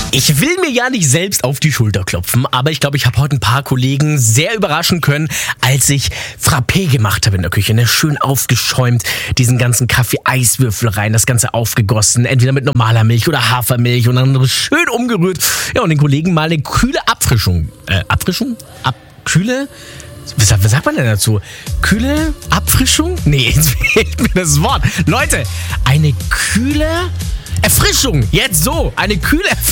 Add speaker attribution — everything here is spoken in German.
Speaker 1: Ich will mir ja nicht selbst auf die Schulter klopfen, aber ich glaube, ich habe heute ein paar Kollegen sehr überraschen können, als ich Frappé gemacht habe in der Küche. Schön aufgeschäumt, diesen ganzen Kaffee-Eiswürfel rein, das Ganze aufgegossen, entweder mit normaler Milch oder Hafermilch und dann schön umgerührt. Ja, und den Kollegen mal eine kühle Abfrischung. Kühle? Was sagt man denn dazu? Kühle Abfrischung? Nee, jetzt fehlt mir das Wort. Leute, eine kühle Erfrischung. Jetzt so, eine kühle Erfrischung.